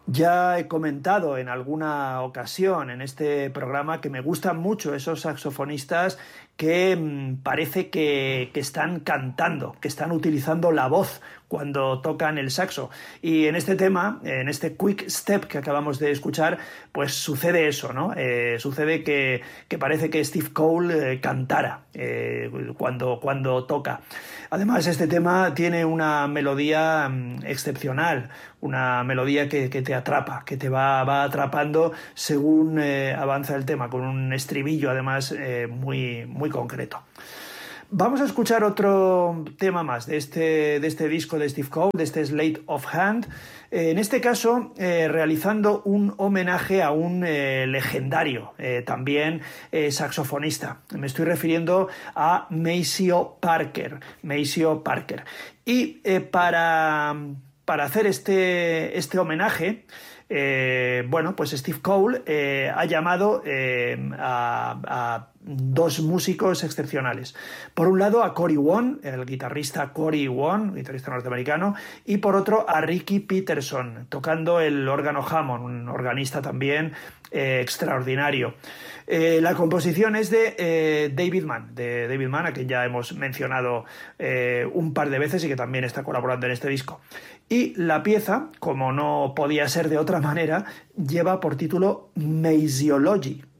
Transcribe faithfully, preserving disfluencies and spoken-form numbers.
Ya he comentado en alguna ocasión en este programa que me gustan mucho esos saxofonistas que mmm, parece que, que están cantando, que están utilizando la voz cuando tocan el saxo. Y en este tema, en este Quick Step que acabamos de escuchar, pues sucede eso, ¿no? Eh, sucede que, que parece que Steve Cole eh, cantara eh, cuando, cuando toca. Además, este tema tiene una melodía mmm, excepcional, una melodía que, que te atrapa, que te va, va atrapando según eh, avanza el tema, con un estribillo además eh, muy, muy concreto. Vamos a escuchar otro tema más de este, de este disco de Steve Cole, de este Sleight of Hand, eh, en este caso eh, realizando un homenaje a un eh, legendario eh, también eh, saxofonista. Me estoy refiriendo a Maceo Parker. Maceo Parker. Y eh, para, para hacer este, este homenaje, Eh, bueno, pues Steve Cole eh, ha llamado eh, a, a dos músicos excepcionales. Por un lado a Cory Wong, el guitarrista Cory Wong, guitarrista norteamericano, y por otro a Ricky Peterson, tocando el órgano Hammond, un organista también eh, extraordinario. Eh, la composición es de eh, David Mann, de David Mann, a quien ya hemos mencionado eh, un par de veces y que también está colaborando en este disco. Y la pieza, como no podía ser de otra manera, lleva por título Mazeology.